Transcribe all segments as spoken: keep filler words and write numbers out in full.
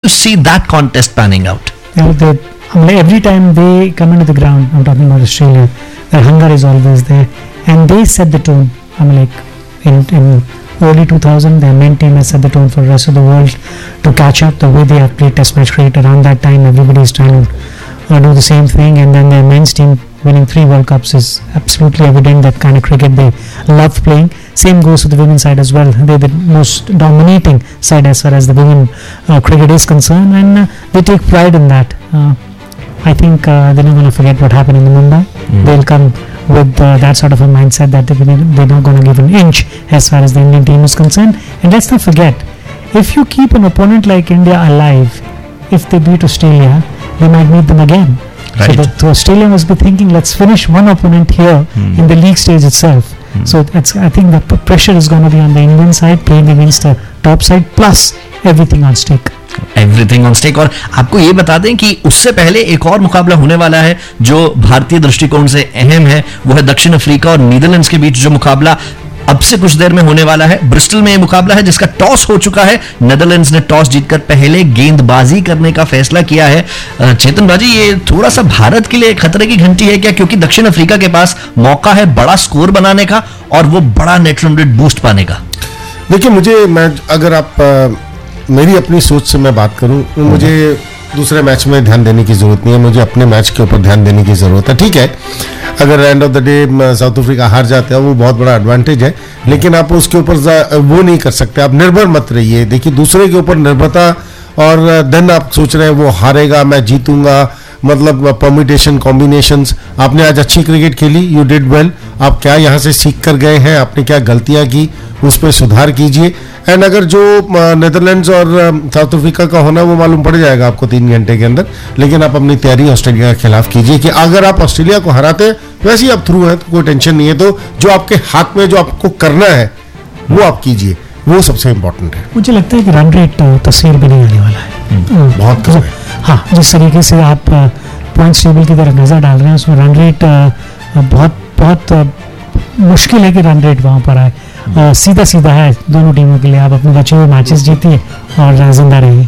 see that contest panning out? You know, they, I mean, every time they come into the ground, I'm talking about Australia, their hunger is always there, and they set the tone. I mean, like in, in early two thousand, their main team has set the tone for the rest of the world to catch up. The way they have played Test match cricket around that time, everybody is trying to uh, do the same thing, and then their men's team winning three World Cups is absolutely evident that kind of cricket they love playing. Same goes to the women's side as well. They're the most dominating side as far as the women uh, cricket is concerned, and uh, they take pride in that. Uh, I think uh, they're not going to forget what happened in the Mumbai. Mm. They'll come with uh, that sort of a mindset that they're not going to give an inch as far as the Indian team is concerned. And let's not forget, if you keep an opponent like India alive, if they beat Australia, they might meet them again. Right. So the, the Australia must be thinking, let's finish one opponent here mm. in the league stage itself. Mm. So it's, I think the p- pressure is going to be on the Indian side, playing against the top side, plus everything on stake. Everything on stake. और आपको ये बता दें कि उससे पहले एक और मुकाबला होने वाला है जो भारतीय दृष्टिकोण से अहम है, वो है दक्षिण अफ्रीका और नीदरलैंड्स के बीच जो मुकाबला अब से कुछ देर में होने वाला है। ब्रिस्टल में ये मुकाबला है जिसका टॉस हो चुका है। नीदरलैंड्स ने टॉस जीतकर पहले गेंदबाजी करने का फैसला किया है। चेतन बाजी, ये थोड़ा सा भारत के लिए खतरे की घंटी है क्या, क्योंकि दक्षिण अफ्रीका के पास मौका है बड़ा स्कोर बनाने का और वो बड़ा नेट रन रेट बूस्ट पाने का? देखिए, मुझे मैं अगर आप आ, मेरी अपनी सोच से मैं बात करूं, मुझे दूसरे मैच में ध्यान देने की जरूरत नहीं है, मुझे अपने मैच के ऊपर ध्यान देने की जरूरत है। ठीक है, अगर end of the day south Africa हार जाता है वो बहुत बड़ा एडवांटेज है, लेकिन आप उसके ऊपर वो नहीं कर सकते, आप निर्भर मत रहिए। देखिए, दूसरे के ऊपर निर्भरता और देन आप सोच रहे हैं वो हारेगा मैं जीतूंगा, मतलब परम्यूटेशन कॉम्बिनेशंस। आपने आज अच्छी क्रिकेट खेली, यू डिड वेल, आप क्या यहाँ से सीख कर गए हैं, आपने क्या गलतियाँ की उस पर सुधार कीजिए। एंड अगर जो नीदरलैंड्स और साउथ अफ्रीका का होना वो मालूम पड़ जाएगा आपको तीन घंटे के अंदर, लेकिन आप अपनी तैयारी ऑस्ट्रेलिया के खिलाफ कीजिए कि अगर आप ऑस्ट्रेलिया को हराते वैसे ही आप थ्रू हैं तो कोई टेंशन नहीं है। तो जो आपके हाथ में जो आपको करना है वो आप कीजिए, वो सबसे इम्पोर्टेंट है। मुझे लगता है कि रन रेट तस्वीर भी नहीं आने वाला है बहुत कम है। हाँ, जिस तरीके से आप पॉइंट्स टेबल की तरफ नजर डाल रहे हैं उसमें रन रेट बहुत बहुत मुश्किल है कि रन रेट वहाँ पर आए। Uh, सीधा सीधा है दोनों टीमों के लिए, आप अपने बचे हुए मैचेस जीतिए और जिंदा रहिए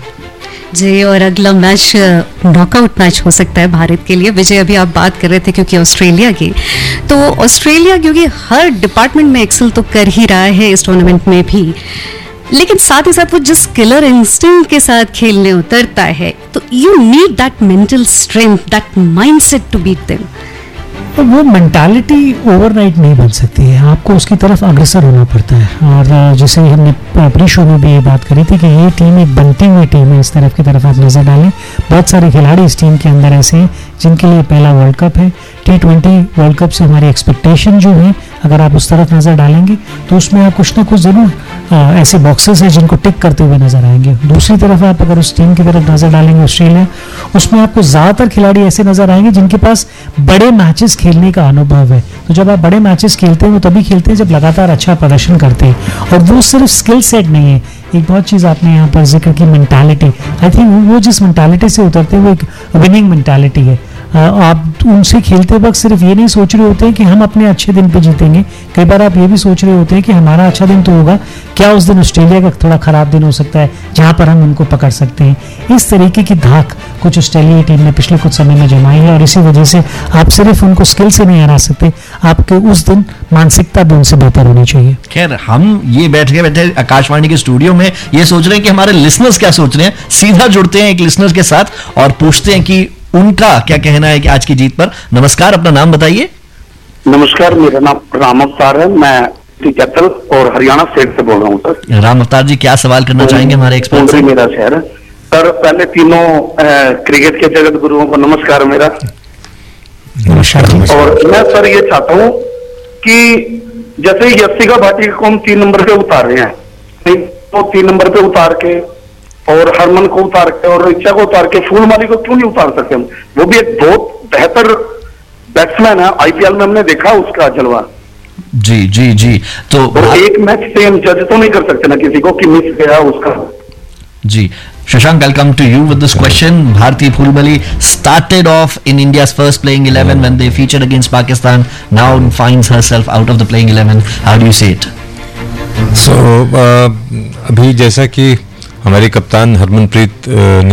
जी। और अगला मैच नॉकआउट मैच हो सकता है भारत के लिए। विजय, अभी आप बात कर रहे थे क्योंकि ऑस्ट्रेलिया की, तो ऑस्ट्रेलिया क्योंकि हर डिपार्टमेंट में एक्सेल तो कर ही रहा है इस टूर्नामेंट में भी, लेकिन साथ ही साथ वो जिस किलर इंस्टिंक्ट के साथ खेलने उतरता है, तो you need that mental strength, that mindset to beat them. तो वो मेंटालिटी ओवरनाइट नहीं बन सकती है, आपको उसकी तरफ अग्रसर होना पड़ता है। और जैसे हमने प्री शो में भी ये बात करी थी कि ये टीम एक बनती हुई टीम है, इस तरफ की तरफ आप नजर डालें, बहुत सारे खिलाड़ी इस टीम के अंदर ऐसे हैं जिनके लिए पहला वर्ल्ड कप है। टी ट्वेंटी वर्ल्ड कप से हमारी एक्सपेक्टेशन जो है, अगर आप उस तरफ नजर डालेंगे तो उसमें आप कुछ ना कुछ जरूर ऐसे बॉक्सेस हैं जिनको टिक करते हुए नजर आएंगे। दूसरी तरफ आप अगर उस टीम की तरफ नजर डालेंगे ऑस्ट्रेलिया, उसमें आपको ज्यादातर खिलाड़ी ऐसे नजर आएंगे जिनके पास बड़े मैचेस खेलने का अनुभव है। तो जब आप बड़े मैचेस खेलते हैं वो तभी खेलते हैं जब लगातार अच्छा प्रदर्शन करते हैं, और वो सिर्फ स्किल सेट नहीं है, एक बहुत चीज आपने यहाँ पर जिक्र की, मेंटालिटी। आई थिंक वो जिस मेंटालिटी से उतरते हैं वो एक विनिंग मेंटालिटी है। आप उनसे खेलते वक्त सिर्फ ये नहीं सोच रहे होते हैं कि हम अपने अच्छे दिन पे जीतेंगे, कई बार आप ये भी सोच रहे होते हैं कि हमारा अच्छा दिन तो होगा, क्या उस दिन ऑस्ट्रेलिया का थोड़ा खराब दिन हो सकता है जहां पर हम उनको पकड़ सकते हैं। इस तरीके की धाक कुछ ऑस्ट्रेलियाई टीम ने पिछले कुछ समय में जमाई है, और इसी वजह से आप सिर्फ उनको स्किल से नहीं हरा सकते, आपके उस दिन मानसिकता भी उनसे बेहतर होनी चाहिए। खैर, हम ये बैठ के बैठे आकाशवाणी के स्टूडियो में ये सोच रहे हैं कि हमारे लिसनर्स क्या सोच रहे हैं। सीधा जुड़ते हैं एक लिसनर्स के साथ और पूछते हैं कि उनका क्या कहना है कि आज की जीत पर। नमस्कार, अपना नाम बताइए। नमस्कार, मेरा नाम राम अवतार है, मैं कैथल और हरियाणा स्टेट से बोल रहा हूँ सर। राम अवतार जी, क्या सवाल करना चाहेंगे हमारे एक्सपर्ट से? मेरा शहर है सर। पहले तीनों क्रिकेट के जगत गुरुओं को नमस्कार मेरा। और मैं सर ये चाहता हूँ कि जैसे यशिका भाटी को हम तीन नंबर पे उतार रहे हैं, तो तीन नंबर पे उतार के और हरमन को उतार के और रिचा को उतार के फूलमाली को क्यों नहीं उतार सकते हम? वो भी एक बहुत बेहतर बैट्समैन है, आईपीएल में हमने देखा उसका जलवा। जी जी जी। तो और एक मैच से हम जज तो नहीं कर सकते ना किसी को कि मिस गया उसका। जी, Shashank, I'll come to you with this question. Bharti Phulmali started off in India's first playing eleven when they featured against Pakistan. Now finds herself out of the playing eleven. How do you see it? So uh, अभी जैसा कि हमारी कप्तान हरमनप्रीत